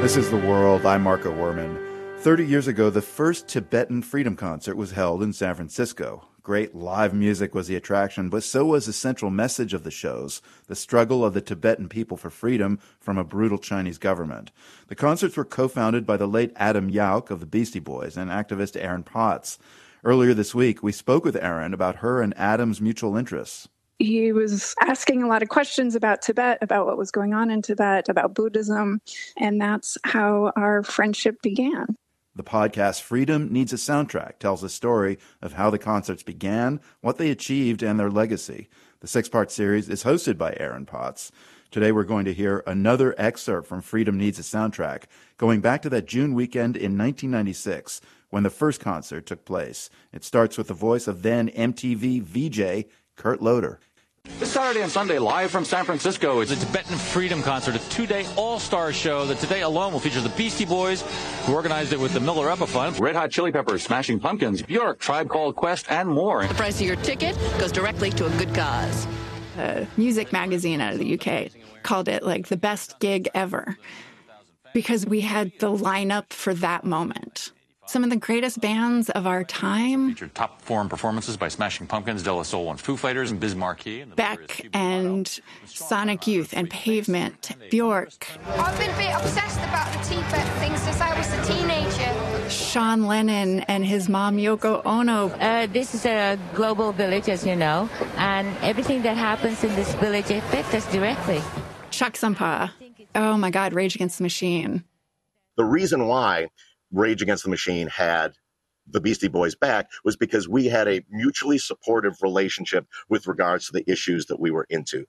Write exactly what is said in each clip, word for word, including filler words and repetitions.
This is The World. I'm Marco Werman. Thirty years ago, the first Tibetan Freedom Concert was held in San Francisco. Great live music was the attraction, but so was the central message of the shows, the struggle of the Tibetan people for freedom from a brutal Chinese government. The concerts were co-founded by the late Adam Yauch of the Beastie Boys and activist Aaron Potts. Earlier this week, we spoke with Aaron about her and Adam's mutual interests. He was asking a lot of questions about Tibet, about what was going on in Tibet, about Buddhism, and that's how our friendship began. The podcast Freedom Needs a Soundtrack tells the story of how the concerts began, what they achieved, and their legacy. The six-part series is hosted by Aaron Potts. Today we're going to hear another excerpt from Freedom Needs a Soundtrack, going back to that June weekend in nineteen ninety-six, when the first concert took place. It starts with the voice of then M T V V J, Kurt Loder. This Saturday and Sunday, live from San Francisco, is the Tibetan Freedom Concert, a two-day all-star show that today alone will feature the Beastie Boys, who organized it with the Milarepa Fund, Red Hot Chili Peppers, Smashing Pumpkins, Bjork, Tribe Called Quest, and more. The price of your ticket goes directly to a good cause. A music magazine out of the U K called it like the best gig ever because we had the lineup for that moment. Some of the greatest bands of our time. Featured top foreign performances by Smashing Pumpkins, De La Soul and Foo Fighters, and Biz Markie. And Beck and Sonic Youth and Pavement, Bjork. I've been a bit obsessed about the Tibet thing since I was a teenager. Sean Lennon and his mom, Yoko Ono. Uh, this is a global village, as you know, and everything that happens in this village affects us directly. Chuck Sampa. Oh my God, Rage Against the Machine. The reason why Rage Against the Machine had the Beastie Boys back was because we had a mutually supportive relationship with regards to the issues that we were into.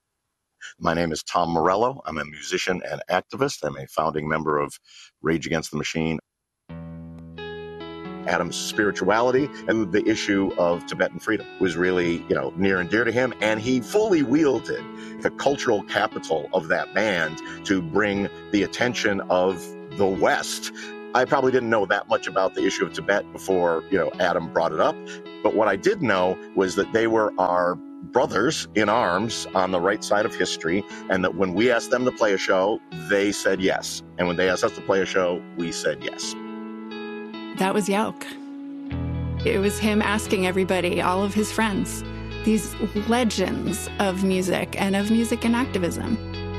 My name is Tom Morello. I'm a musician and activist. I'm a founding member of Rage Against the Machine. Adam's spirituality and the issue of Tibetan freedom was really, you know, near and dear to him. And he fully wielded the cultural capital of that band to bring the attention of the West. I probably didn't know that much about the issue of Tibet before, you know, Adam brought it up. But what I did know was that they were our brothers in arms on the right side of history, and that when we asked them to play a show, they said yes. And when they asked us to play a show, we said yes. That was Yauch. It was him asking everybody, all of his friends, these legends of music and of music and activism.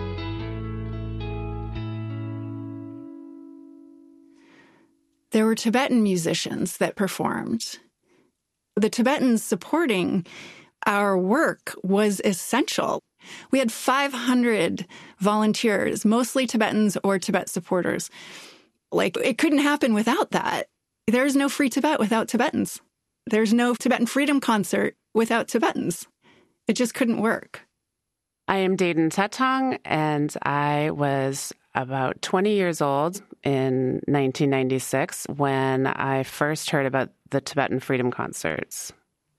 There were Tibetan musicians that performed. The Tibetans supporting our work was essential. We had five hundred volunteers, mostly Tibetans or Tibet supporters. Like, it couldn't happen without that. There's no free Tibet without Tibetans. There's no Tibetan Freedom Concert without Tibetans. It just couldn't work. I am Dayton Tetong, and I was about twenty years old in nineteen ninety-six when I first heard about the Tibetan Freedom Concerts.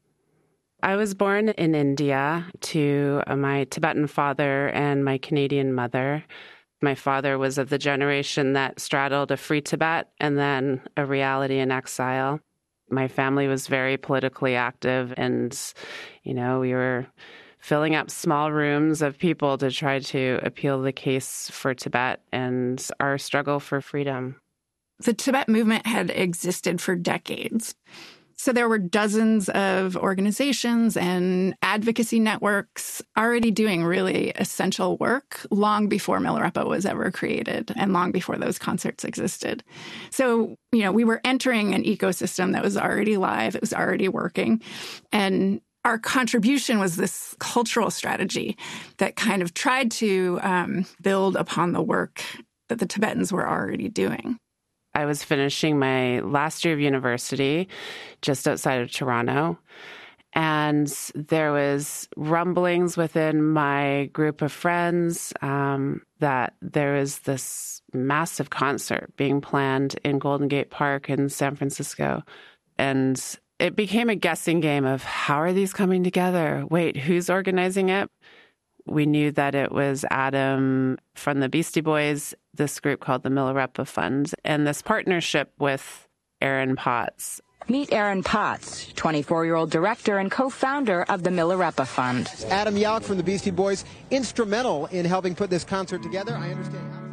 I was born in India to my Tibetan father and my Canadian mother. My father was of the generation that straddled a free Tibet and then a reality in exile. My family was very politically active, and, you know, we were filling up small rooms of people to try to appeal the case for Tibet and our struggle for freedom. The Tibet movement had existed for decades. So there were dozens of organizations and advocacy networks already doing really essential work long before Milarepa was ever created and long before those concerts existed. So, you know, we were entering an ecosystem that was already live. It was already working. And our contribution was this cultural strategy that kind of tried to um, build upon the work that the Tibetans were already doing. I was finishing my last year of university just outside of Toronto, and there was rumblings within my group of friends um, that there was this massive concert being planned in Golden Gate Park in San Francisco. And it became a guessing game of how are these coming together? Wait, who's organizing it? We knew that it was Adam from the Beastie Boys, this group called the Milarepa Fund, and this partnership with Aaron Potts. Meet Aaron Potts, twenty-four-year-old director and co-founder of the Milarepa Fund. Adam Yauch from the Beastie Boys, instrumental in helping put this concert together. I understand.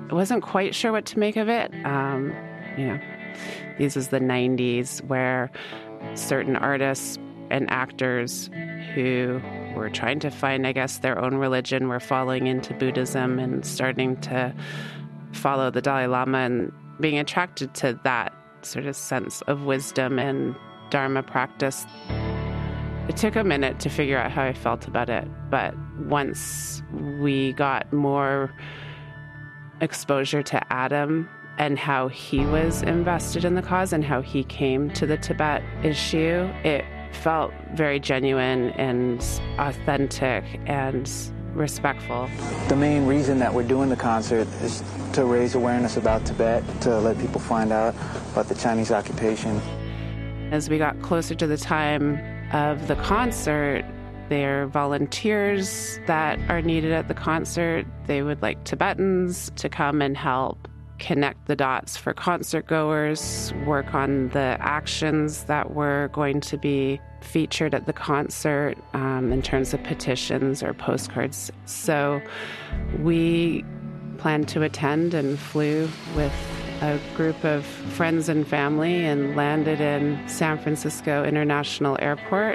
wasn't quite sure what to make of it. Um, you know, this was the nineties where certain artists and actors who were trying to find, I guess, their own religion were falling into Buddhism and starting to follow the Dalai Lama and being attracted to that sort of sense of wisdom and Dharma practice. It took a minute to figure out how I felt about it, but once we got more exposure to Adam and how he was invested in the cause and how he came to the Tibet issue, it felt very genuine and authentic and respectful. The main reason that we're doing the concert is to raise awareness about Tibet, to let people find out about the Chinese occupation. As we got closer to the time of the concert, there are volunteers that are needed at the concert. They would like Tibetans to come and help connect the dots for concert goers, work on the actions that were going to be featured at the concert um, in terms of petitions or postcards. So we planned to attend and flew with a group of friends and family and landed in San Francisco International Airport.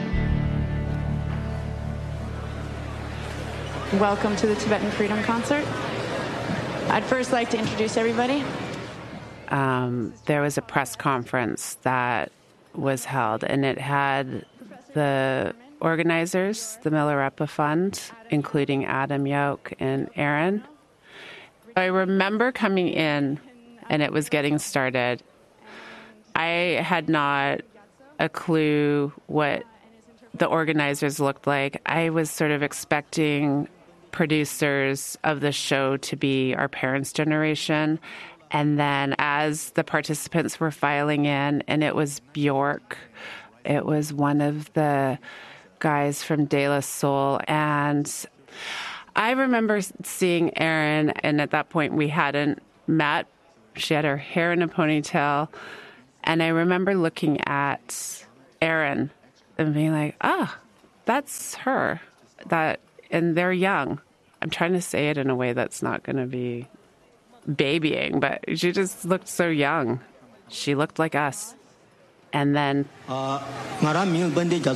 Welcome to the Tibetan Freedom Concert. I'd first like to introduce everybody. Um, there was a press conference that was held, and it had the organizers, the Milarepa Fund, including Adam Yauch and Aaron. I remember coming in, and it was getting started. I had not a clue what the organizers looked like. I was sort of expecting producers of the show to be our parents' generation. And then as the participants were filing in, and it was Bjork, it was one of the guys from De La Soul. And I remember seeing Erin, and at that point we hadn't met. She had her hair in a ponytail. And I remember looking at Erin and being like, ah, that's her. That, and they're young. I'm trying to say it in a way that's not going to be babying, but she just looked so young. She looked like us. And then... My name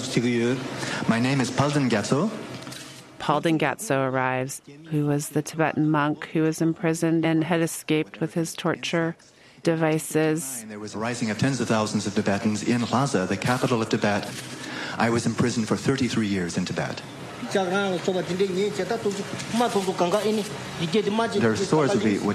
is Palden Gyatso. Palden Gyatso arrives, who was the Tibetan monk who was imprisoned and had escaped with his torture devices. There was a rising of tens of thousands of Tibetans in Lhasa, the capital of Tibet. I was imprisoned for thirty-three years in Tibet. Their stories would be, would